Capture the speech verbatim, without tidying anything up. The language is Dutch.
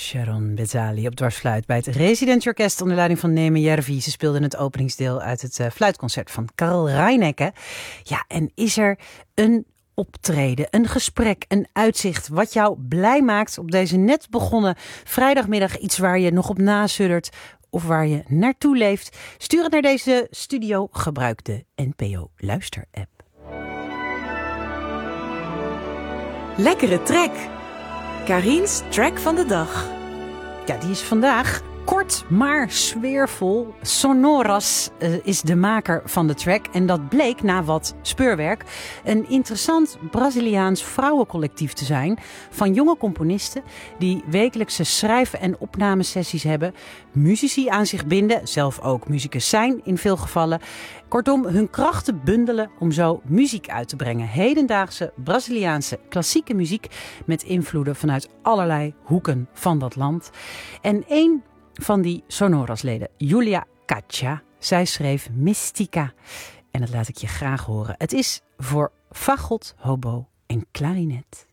Sharon Bezali op dwarsfluit bij het Residentie Orkest onder leiding van Neeme Järvi. Ze speelden het openingsdeel uit het uh, fluitconcert van Carl Reinecke. Ja, en is er een optreden, een gesprek, een uitzicht wat jou blij maakt op deze net begonnen vrijdagmiddag, iets waar je nog op nasuddert of waar je naartoe leeft? Stuur het naar deze studio. Gebruik de N P O Luister-app. Lekkere track. Karin's track van de dag. Ja, die is vandaag kort, maar sfeervol. Sonoras uh, is de maker van de track. En dat bleek na wat speurwerk een interessant Braziliaans vrouwencollectief te zijn. Van jonge componisten die wekelijkse schrijf- en opnamesessies hebben. Muzici aan zich binden, zelf ook muzikus zijn in veel gevallen. Kortom, hun krachten bundelen om zo muziek uit te brengen. Hedendaagse Braziliaanse klassieke muziek met invloeden vanuit allerlei hoeken van dat land. En één van die Sonoras-leden, Julia Katja, zij schreef Mystica. En dat laat ik je graag horen. Het is voor fagot, hobo en klarinet.